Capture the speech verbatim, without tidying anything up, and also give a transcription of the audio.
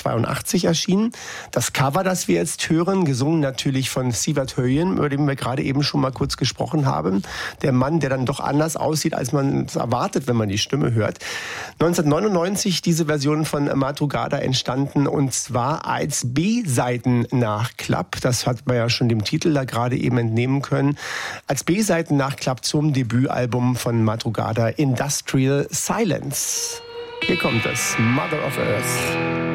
neunzehnhundertzweiundachtzig erschienen. Das Cover, das wir jetzt hören, gesungen natürlich von Sievert Høyen, über den wir gerade eben schon mal kurz gesprochen haben. Der Mann, der dann doch anders aussieht, als man es erwartet, wenn man die Stimme hört. neunzehnhundertneunundneunzig diese Version von Madrugada entstanden, und zwar als B-Seiten-Nachklapp. Das hat man ja schon dem Titel da gerade eben entnehmen können. Als B-Seiten-Nachklapp zum Debütalbum von Madrugada, Industrial Silence. Hier kommt es, Mother of Earth.